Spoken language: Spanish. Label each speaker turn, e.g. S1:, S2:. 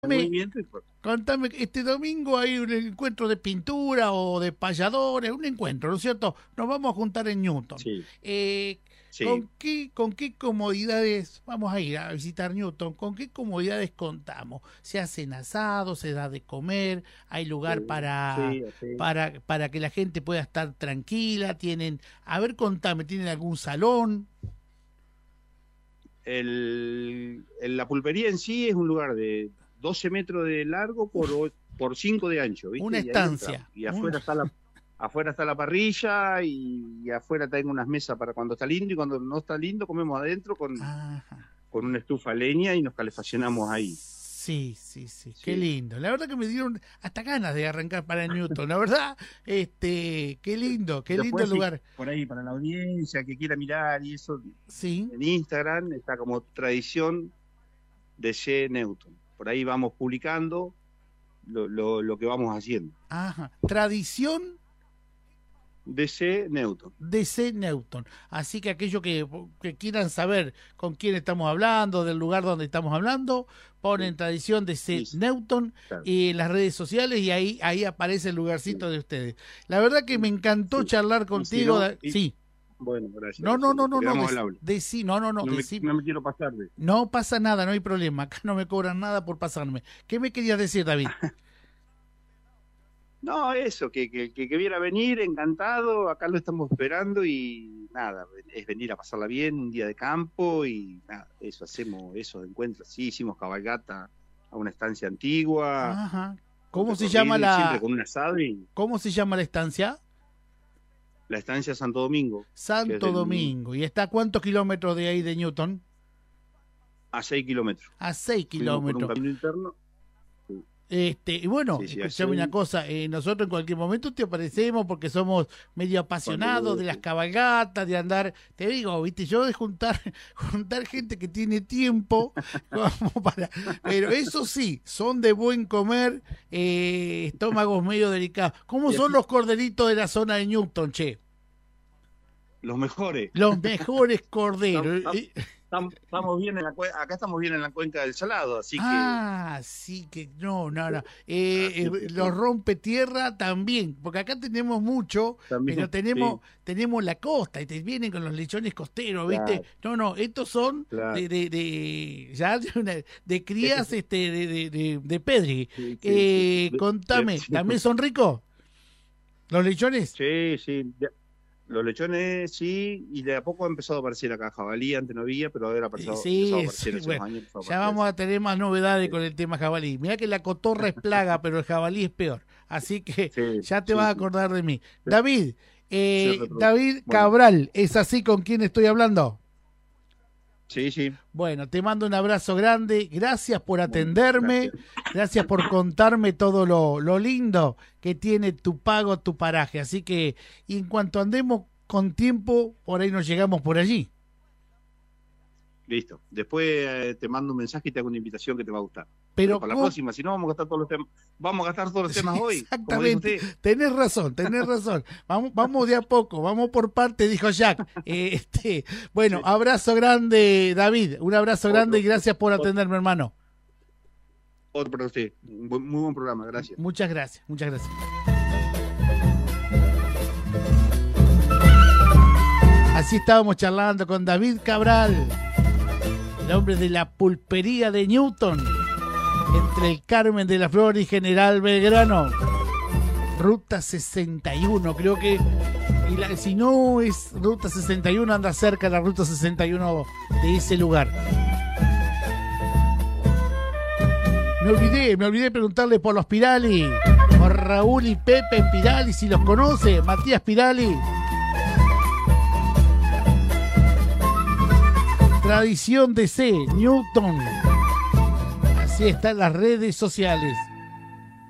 S1: movimiento.
S2: Contame, este domingo hay un encuentro de pintura o de payadores, un encuentro, ¿no es cierto? Nos vamos a juntar en Newton.
S1: Sí, sí.
S2: ¿Con qué comodidades vamos a ir a visitar Newton? ¿Con qué comodidades contamos? ¿Se hacen asados, se da de comer, hay lugar
S1: Sí.
S2: para que la gente pueda estar tranquila? A ver, contame, ¿tienen algún salón?
S1: La pulpería en sí es un lugar de 12 metros de largo por 5 de ancho, ¿viste?
S2: Una
S1: Y ahí
S2: estancia.
S1: entramos. Y afuera está la parrilla y afuera tengo unas mesas para cuando está lindo, y cuando no está lindo comemos adentro
S2: Ajá.
S1: con una estufa de leña y nos calefaccionamos ahí.
S2: Sí, qué lindo. La verdad que me dieron hasta ganas de arrancar para Newton, la verdad, qué lindo
S1: Después,
S2: lugar.
S1: sí, por ahí para la audiencia que quiera mirar y eso,
S2: Sí.
S1: en Instagram está como Tradición DC Newton. Por ahí vamos publicando lo que vamos haciendo.
S2: Ajá. Tradición
S1: DC Newton.
S2: DC Newton. Así que aquellos que quieran saber con quién estamos hablando, del lugar donde estamos hablando, ponen Tradición DC Newton,
S1: claro,
S2: y en las redes sociales, y ahí aparece el lugarcito de ustedes. La verdad que me encantó charlar contigo. Sí.
S1: Bueno, gracias.
S2: No.
S1: No me quiero pasar de.
S2: No pasa nada, no hay problema. Acá no me cobran nada por pasarme. ¿Qué me querías decir, David?
S1: No, eso, que viera venir, encantado, acá lo estamos esperando y nada, es venir a pasarla bien, un día de campo y nada, eso, hacemos esos encuentros, sí, hicimos cabalgata a una estancia antigua.
S2: Ajá. ¿Cómo se llama
S1: siempre con un asado
S2: ¿Cómo se llama la estancia?
S1: La estancia Santo Domingo.
S2: Santo Domingo. ¿Y está a cuántos kilómetros de ahí de Newton?
S1: A 6 kilómetros.
S2: A 6 kilómetros.
S1: Por un camino interno.
S2: Y bueno, escuchame una cosa, nosotros en cualquier momento te aparecemos porque somos medio apasionados de las cabalgatas, de andar, te digo, viste, yo de juntar gente que tiene tiempo, pero eso sí, son de buen comer, estómagos medio delicados. ¿Cómo son los corderitos de la zona de Newton, che?
S1: Los mejores.
S2: Los mejores corderos.
S1: Estamos bien acá estamos bien en la cuenca del Salado, así que.
S2: Sí que no. Los rompe tierra también, porque acá tenemos mucho, pero tenemos la costa y te vienen con los lechones costeros, ¿viste? Claro. No, estos son de crías de pedri. Contame, ¿también son ricos los lechones?
S1: Sí. Los lechones sí, y de a poco ha empezado a aparecer acá jabalí, antes no había, pero ahora empezado a aparecer hace unos años.
S2: Ya vamos a tener más novedades con el tema jabalí. Mirá que la cotorra es plaga, pero el jabalí es peor. Así que ya te vas a acordar de mí. David, David Cabral, ¿es así con quien estoy hablando?
S1: Sí.
S2: Bueno, te mando un abrazo grande, gracias por atenderme, gracias por contarme todo lo lindo que tiene tu pago, tu paraje, así que en cuanto andemos con tiempo, por ahí nos llegamos por allí.
S1: Listo, después te mando un mensaje y te hago una invitación que te va a gustar. Pero para la próxima, si no vamos a gastar todos los temas, hoy.
S2: Exactamente, tenés razón. Vamos de a poco, vamos por parte, dijo Jack. Bueno, abrazo grande, David, un abrazo grande y gracias por atenderme, hermano.
S1: Otro para usted, muy buen programa, gracias.
S2: Muchas gracias. Así estábamos charlando con David Cabral, el hombre de la pulpería de Newton, entre el Carmen de la Flor y General Belgrano. Ruta 61, creo que, si no es Ruta 61, anda cerca de la Ruta 61 de ese lugar. Me olvidé preguntarle por los Pirali, por Raúl y Pepe Pirali, si los conoce, Matías Pirali. Tradición DC, Newton. Así están las redes sociales.